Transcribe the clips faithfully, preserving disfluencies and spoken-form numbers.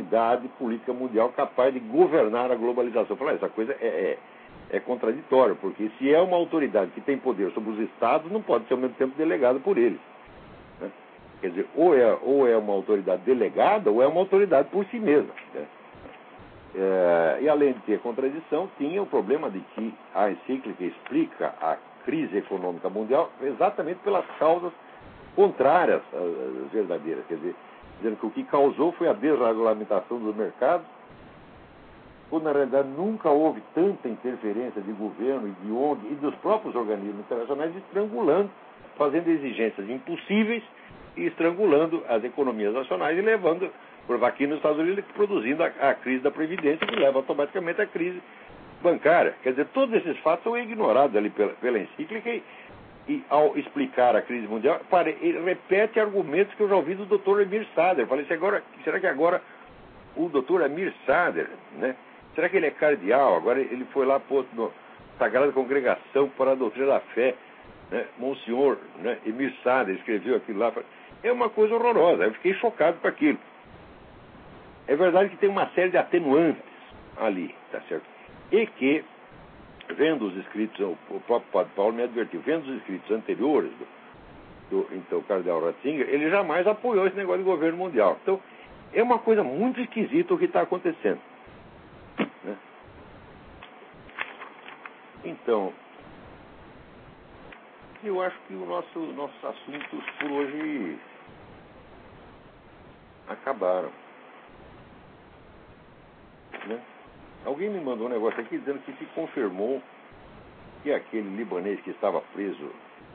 autoridade política mundial capaz de governar a globalização. Falar, essa coisa é, é, é contraditória, porque se é uma autoridade que tem poder sobre os estados, não pode ser ao mesmo tempo delegada por eles. Né? Quer dizer, ou é, ou é uma autoridade delegada, ou é uma autoridade por si mesma. Né? É, e além de ter contradição, tinha o problema de que a encíclica explica a crise econômica mundial exatamente pelas causas contrárias às verdadeiras. Quer dizer, dizendo que o que causou foi a desregulamentação dos mercados, quando na realidade nunca houve tanta interferência de governo e de O N G e dos próprios organismos internacionais estrangulando, fazendo exigências impossíveis e estrangulando as economias nacionais e levando, por aqui nos Estados Unidos, produzindo a, a crise da Previdência, que leva automaticamente à crise bancária. Quer dizer, todos esses fatos são ignorados ali pela, pela encíclica e, e, ao explicar a crise mundial, para, ele repete argumentos que eu já ouvi do doutor Emir Sader. Eu falei, se agora, será que agora o doutor Emir Sader, né? Será que ele é cardeal? Agora ele foi lá posto na Sagrada Congregação para a Doutrina da Fé, né? Monsenhor, né? Emir Sader escreveu aquilo lá. É uma coisa horrorosa. Eu fiquei chocado com aquilo. É verdade que tem uma série de atenuantes ali, tá certo? E que, vendo os escritos, o próprio Padre Paulo me advertiu, vendo os escritos anteriores do, do então, cardeal Ratzinger, ele jamais apoiou esse negócio de governo mundial. Então, é uma coisa muito esquisita o que está acontecendo. Né? Então, eu acho que o nosso, nossos assuntos por hoje acabaram. Né? Alguém me mandou um negócio aqui dizendo que se confirmou que aquele libanês que estava preso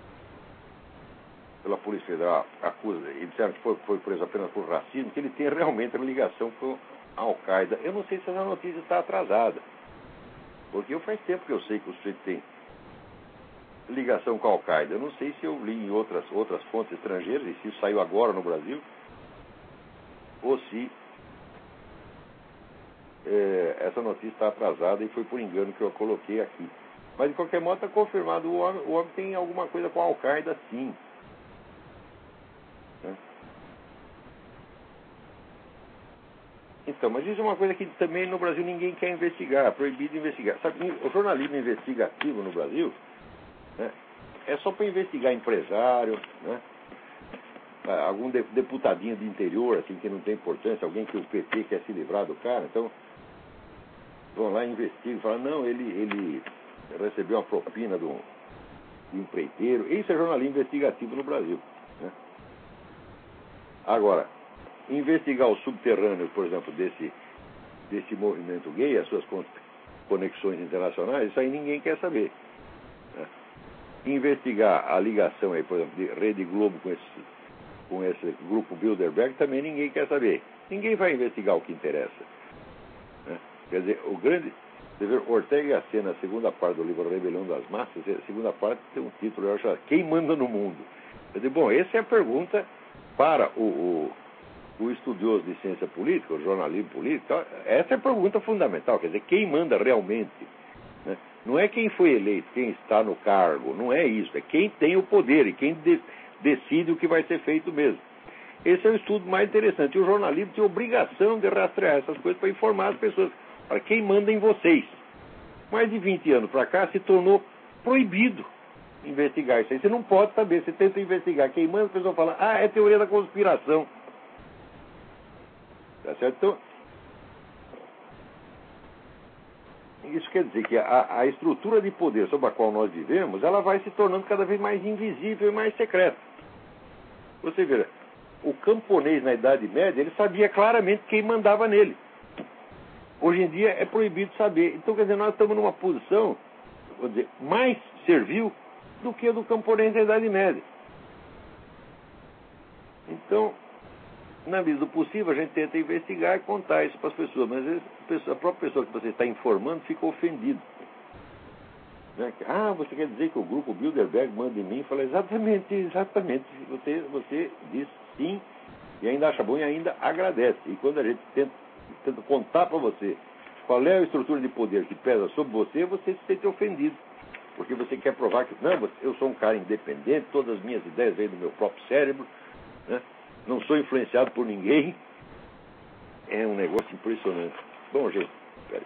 pela Polícia Federal acusa, e disseram que foi, foi preso apenas por racismo, que ele tem realmente uma ligação com a Al-Qaeda. Eu não sei se essa notícia está atrasada, porque eu faz tempo que eu sei que o sujeito tem ligação com a Al-Qaeda. Eu não sei se eu li em outras, outras fontes estrangeiras, e se isso saiu agora no Brasil, ou se É, essa notícia está atrasada e foi por engano que eu coloquei aqui. Mas, de qualquer modo, está confirmado. O homem, o homem tem alguma coisa com a Al-Qaeda, sim. Né? Então, mas isso é uma coisa que também no Brasil ninguém quer investigar. É proibido investigar. Sabe, o jornalismo investigativo no Brasil, né, é só para investigar empresário, né, algum deputadinho de interior, assim, que não tem importância, alguém que o P T quer se livrar do cara. Então, vão lá e investigam, falam, não, ele, ele recebeu uma propina do, do empreiteiro. Isso é jornalismo investigativo no Brasil. Né? Agora, investigar o subterrâneo, por exemplo, desse, desse movimento gay, as suas conexões internacionais, isso aí ninguém quer saber. Né? Investigar a ligação aí, por exemplo, de Rede Globo com esse, com esse grupo Bilderberg, também ninguém quer saber. Ninguém vai investigar o que interessa. Né? Quer dizer, o grande... Você vê, Ortega y Gasset, na segunda parte do livro Rebelião das Massas, a segunda parte tem um título, eu acho, Quem Manda no Mundo? Quer dizer, bom, essa é a pergunta para o, o, o estudioso de ciência política, o jornalismo político, essa é a pergunta fundamental, quer dizer, quem manda realmente? Né? Não é quem foi eleito, quem está no cargo, não é isso, é quem tem o poder e quem de, decide o que vai ser feito mesmo. Esse é o estudo mais interessante. E o jornalismo tem obrigação de rastrear essas coisas para informar as pessoas. Para quem manda em vocês. Mais de vinte anos para cá se tornou proibido investigar isso aí. Você não pode saber. Você tenta investigar quem manda, a pessoa fala, ah, é teoria da conspiração. Tá certo? Então, isso quer dizer que a, a estrutura de poder sobre a qual nós vivemos, ela vai se tornando cada vez mais invisível e mais secreta. Você vê, o camponês na Idade Média, ele sabia claramente quem mandava nele. Hoje em dia é proibido saber. Então, quer dizer, nós estamos numa posição, vou dizer, mais servil do que a do camponês da Idade Média. Então, na medida do possível, a gente tenta investigar e contar isso para as pessoas. Mas às vezes a própria pessoa que você está informando fica ofendida. Né? Ah, você quer dizer que o grupo Bilderberg manda em mim? Fala, exatamente, exatamente. Você, você diz sim e ainda acha bom e ainda agradece. E quando a gente tenta tento contar para você qual é a estrutura de poder que pesa sobre você, você se sente ofendido. Porque você quer provar que, não, eu sou um cara independente, todas as minhas ideias vêm do meu próprio cérebro, né? Não sou influenciado por ninguém. é um negócio impressionante. Bom, gente, peraí.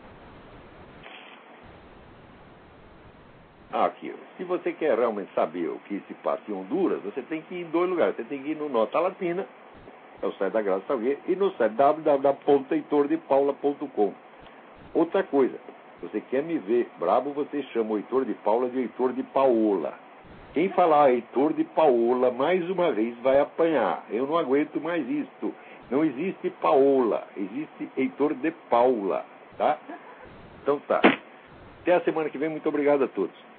Ah, aqui, se você quer realmente saber o que se passa em Honduras, você tem que ir em dois lugares. Você tem que ir no Nota Latina, é o site da Graça Salgueiro, e no site w w w ponto heitor de paula ponto com. Outra coisa, se você quer me ver brabo, você chama o Heitor de Paula de Heitor de Paola. Quem falar Heitor de Paola, mais uma vez, vai apanhar. Eu não aguento mais isto. Não existe Paola, existe Heitor de Paula, tá? Então tá. Até a semana que vem, muito obrigado a todos.